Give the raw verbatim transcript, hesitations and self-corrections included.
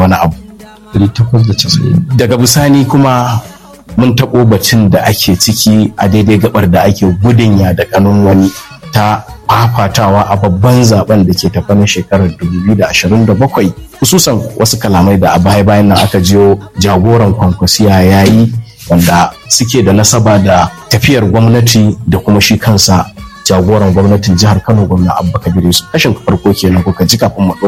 wani abu. ɗari takwas da casa'in. Daga bisani kuma mun taɓo batun da ake ciki a daidai gabar da ake gudun ya da kanun wani ta fafatawa a babban zaben da ke tafa na shekarar dubu biyu da ashirin da bakwai, hususan wasu kalamai da a baya-bayan nan aka jiyo jagoran Kwankwasiya ya yi wanda suke da nasaba da tafiyar gwamnati da kuma shi kansa jagoran gwamnatin jihar Kano, gwamna Abba Kabir Yusuf. Kashin farko kenan kuka ji kafin mu